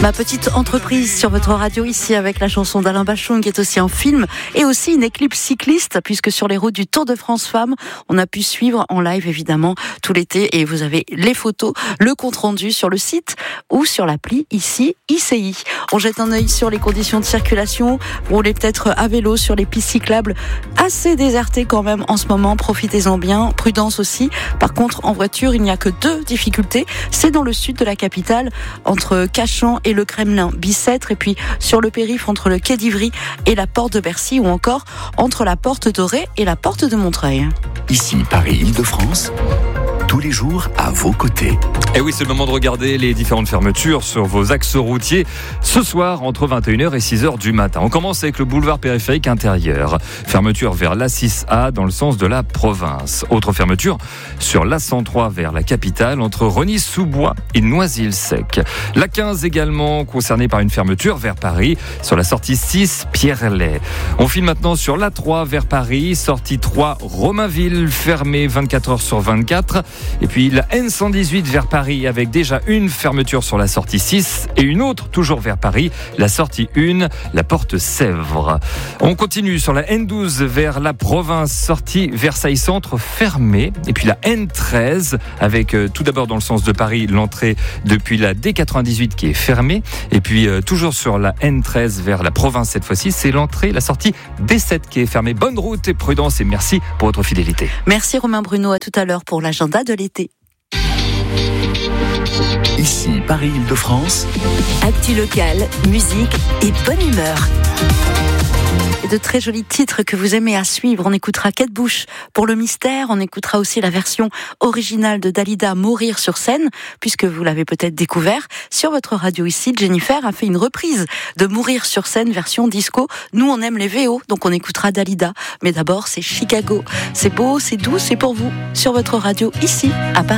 Ma petite entreprise sur votre radio ici avec la chanson d'Alain Bachung qui est aussi un film et aussi une éclipse cycliste puisque sur les routes du Tour de France Femmes, on a pu suivre en live évidemment tout l'été et vous avez les photos, le compte rendu sur le site ou sur l'appli ici ICI. On jette un œil sur les conditions de circulation, vous roulez peut-être à vélo sur les pistes cyclables assez désertées quand même en ce moment, profitez-en bien, prudence aussi. Par contre en voiture il n'y a que 2 difficultés, c'est dans le sud de la capitale entre Cachan et le Kremlin Bicêtre et puis sur le périph' entre le quai d'Ivry et la porte de Bercy ou encore entre la porte dorée et la porte de Montreuil. Ici Paris-Île-de-France, tous les jours à vos côtés. Et oui, c'est le moment de regarder les différentes fermetures sur vos axes routiers ce soir entre 21h et 6h du matin. On commence avec le boulevard périphérique intérieur. Fermeture vers l'A6A dans le sens de la province. Autre fermeture sur l'A103 vers la capitale entre Rosny-sous-Bois et Noisy-le-Sec. L'A15 également concernée par une fermeture vers Paris sur la sortie 6 Pierrelet. On file maintenant sur l'A3 vers Paris, sortie 3 Romainville fermée 24h sur 24. Et puis la N118 vers Paris avec déjà une fermeture sur la sortie 6 et une autre toujours vers Paris, la sortie 1, la porte Sèvres. On continue sur la N12 vers la province, sortie Versailles Centre fermée. Et puis la N13 avec tout d'abord dans le sens de Paris, l'entrée depuis la D98 qui est fermée. Et puis toujours sur la N13 vers la province cette fois-ci, c'est l'entrée, la sortie D7 qui est fermée. Bonne route et prudence et merci pour votre fidélité. Merci Romain Bruno, à tout à l'heure pour l'agenda de l'été. Ici Paris-Île-de-France. Actu locale, musique et bonne humeur. Et de très jolis titres que vous aimez à suivre. On écoutera Kate Bush pour le mystère. On écoutera aussi la version originale de Dalida, Mourir sur scène, puisque vous l'avez peut-être découvert sur votre radio ici. Jennifer a fait une reprise de Mourir sur scène version disco. Nous, on aime les VO, donc on écoutera Dalida. Mais d'abord, c'est Chicago. C'est beau, c'est doux, c'est pour vous sur votre radio ici à Paris.